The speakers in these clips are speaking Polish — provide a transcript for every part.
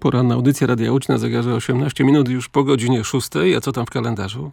Poranna audycja Radia Łódź na zegarze 18 minut już po godzinie 6. A co tam w kalendarzu?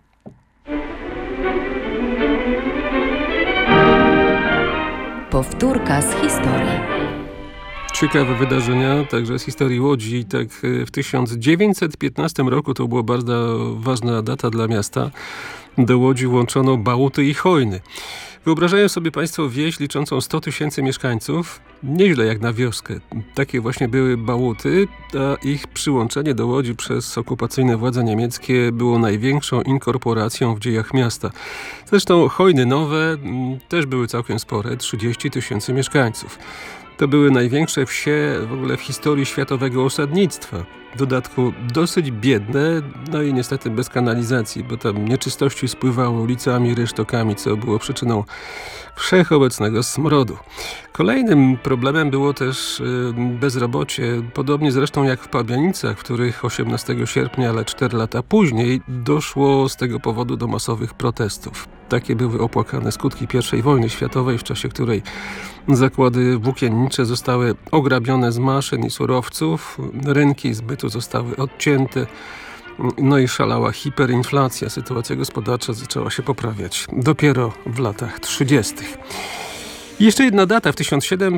Powtórka z historii. Ciekawe wydarzenia, także z historii Łodzi. Tak w 1915 roku, to była bardzo ważna data dla miasta, do Łodzi włączono Bałuty i Chojny. Wyobrażają sobie państwo wieś liczącą 100 000 mieszkańców? Nieźle jak na wioskę. Takie właśnie były Bałuty, a ich przyłączenie do Łodzi przez okupacyjne władze niemieckie było największą inkorporacją w dziejach miasta. Zresztą Chojny nowe też były całkiem spore, 30 000 mieszkańców. To były największe wsie w ogóle w historii światowego osadnictwa. W dodatku dosyć biedne, no i niestety bez kanalizacji, bo tam nieczystości spływały ulicami, rynsztokami, co było przyczyną wszechobecnego smrodu. Kolejnym problemem było też bezrobocie, podobnie zresztą jak w Pabianicach, w których 18 sierpnia, ale 4 lata później doszło z tego powodu do masowych protestów. Takie były opłakane skutki I wojny światowej, w czasie której zakłady włókiennicze zostały ograbione z maszyn i surowców, rynki zbytu zostały odcięte, no i szalała hiperinflacja. Sytuacja gospodarcza zaczęła się poprawiać dopiero w latach 30. I jeszcze jedna data. W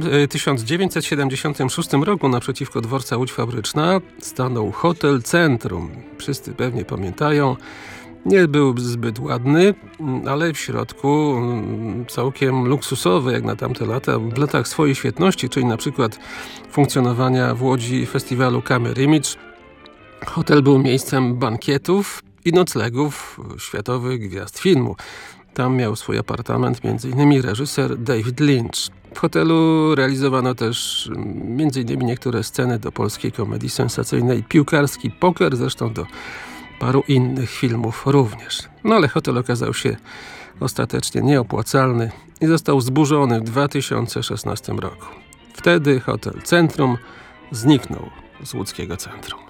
1976 roku naprzeciwko dworca Łódź Fabryczna stanął Hotel Centrum. Wszyscy pewnie pamiętają. Nie był zbyt ładny, ale w środku całkiem luksusowy jak na tamte lata. W latach swojej świetności, czyli na przykład funkcjonowania w Łodzi festiwalu Camera Image, hotel był miejscem bankietów i noclegów światowych gwiazd filmu. Tam miał swój apartament m.in. reżyser David Lynch. W hotelu realizowano też m.in. niektóre sceny do polskiej komedii sensacyjnej Piłkarski Poker, zresztą do paru innych filmów również. No ale hotel okazał się ostatecznie nieopłacalny i został zburzony w 2016 roku. Wtedy Hotel Centrum zniknął z łódzkiego centrum.